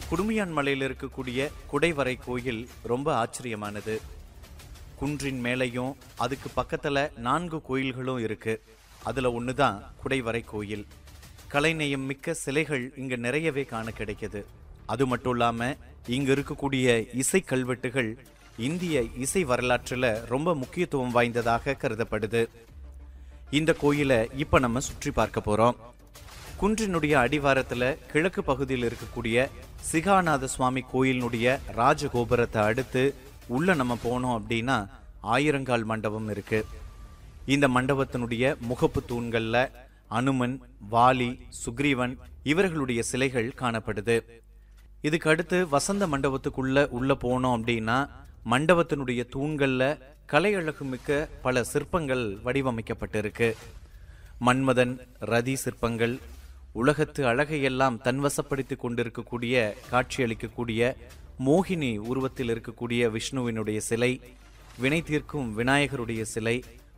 குடுமியான் மலையில் இருக்கக்கூடிய குடைவரை கோயில் ரொம்ப ஆச்சரியமானது. குன்றின் மேலையும் அதுக்கு பக்கத்துல 4 கோயில்களும் இருக்கு. அதுல ஒண்ணுதான் குடைவரை கோயில். கலைநயம் மிக்க சிலைகள் இங்க நிறையவே காண கிடைக்குது. அது மட்டும் இல்லாம இங்க இருக்கக்கூடிய இசை கல்வெட்டுகள் இந்திய இசை வரலாற்றுல ரொம்ப முக்கியத்துவம் வாய்ந்ததாக கருதப்படுது. இந்த கோயிலை இப்ப நம்ம சுற்றி பார்க்க போறோம். குன்றினுடைய அடிவாரத்துல கிழக்கு பகுதியில் இருக்கக்கூடிய சிகாநாத சுவாமி கோயிலினுடைய ராஜகோபுரத்தை அடுத்து உள்ள நம்ம போனோம் அப்படின்னா ஆயிரங்கால் மண்டபம் இருக்கு. இந்த மண்டபத்தினுடைய முகப்பு தூண்கள்ல அனுமன், வாலி, சுக்ரீவன் இவர்களுடைய சிலைகள் காணப்படுது. இதுக்கு அடுத்து வசந்த மண்டபத்துக்குள்ள உள்ள போனோம் அப்படின்னா மண்டபத்தினுடைய தூண்கள்ல கலையழகு மிக்க பல சிற்பங்கள் வடிவமைக்கப்பட்டிருக்கு. மன்மதன், ரதி சிற்பங்கள், உலகத்து அழகையெல்லாம் தன்வசப்படுத்தி கொண்டிருக்கக்கூடிய காட்சியளிக்கக்கூடிய மோகினி உருவத்தில் இருக்கக்கூடிய விஷ்ணுவினுடைய சிலை, வினை தீர்க்கும் விநாயகருடைய சிலை,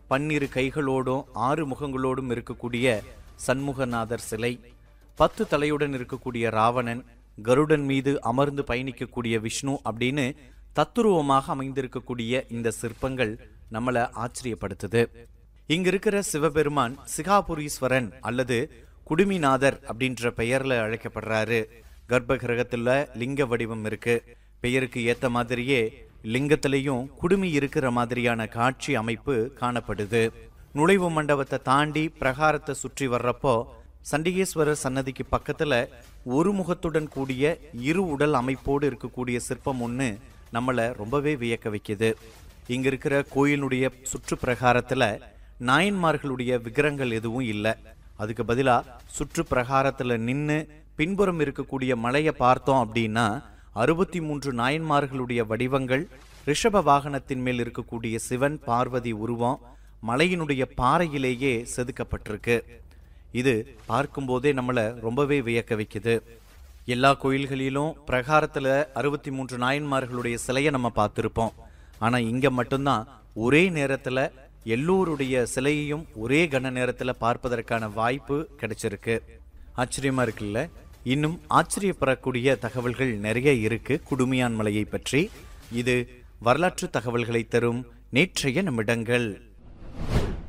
12 கைகளோடும் 6 முகங்களோடும் இருக்கக்கூடிய சண்முகநாதர் சிலை, 10 தலையுடன் இருக்கக்கூடிய ராவணன், கருடன் மீது அமர்ந்து பயணிக்கக்கூடிய விஷ்ணு அப்படின்னு தத்துருவமாக அமைந்திருக்கக்கூடிய இந்த சிற்பங்கள் நம்மளை ஆச்சரியப்படுத்துது. இங்க இருக்கிற சிவபெருமான் சிகாபுரீஸ்வரன் அல்லது குடுமிநாதர் அப்படின்ற பெயர்ல அழைக்கப்படுறாரு. கர்ப்ப கிரகத்துல லிங்க வடிவம் இருக்கு. பெயருக்கு ஏத்த மாதிரியே லிங்கத்திலையும் குடுமி இருக்கிற மாதிரியான காட்சி அமைப்பு காணப்படுது. நுழைவு மண்டபத்தை தாண்டி பிரகாரத்தை சுற்றி வர்றப்போ சண்டிகேஸ்வரர் சன்னதிக்கு பக்கத்துல ஒரு முகத்துடன் கூடிய 2 உடல் அமைப்போடு இருக்கக்கூடிய சிற்பம் ஒண்ணு நம்மளை ரொம்பவே வியக்க வைக்குது. இங்க இருக்கிற கோயிலுடைய சுற்று பிரகாரத்துல நாயன்மார்களுடைய விக்கிரங்கள் எதுவும் இல்லை. அதுக்கு பதிலா சுற்று பிரகாரத்துல நின்று பின்புறம் இருக்கக்கூடிய மலையை பார்த்தோம் அப்படின்னா 63 நாயன்மார்களுடைய வடிவங்கள், ரிஷப வாகனத்தின் மேல் இருக்கக்கூடிய சிவன் பார்வதி உருவம் மலையினுடைய பாறையிலேயே செதுக்கப்பட்டிருக்கு. இது பார்க்கும்போதே நம்மளை ரொம்பவே வியக்க வைக்குது. எல்லா கோயில்களிலும் பிரகாரத்துல 63 நாயன்மார்களுடைய சிலையை நம்ம பார்த்திருப்போம். ஆனா இங்க மட்டும்தான் ஒரே நேரத்துல எல்லோருடைய சிலையையும் ஒரே கன நேரத்துல பார்ப்பதற்கான வாய்ப்பு கிடைச்சிருக்கு. ஆச்சரியமா இருக்குல்ல? இன்னும் ஆச்சரியப்படக்கூடிய தகவல்கள் நிறைய இருக்கு குடுமியான் மலையை பற்றி. இது வரலாற்று தகவல்களை தரும் நேற்றைய நிமிடங்கள்.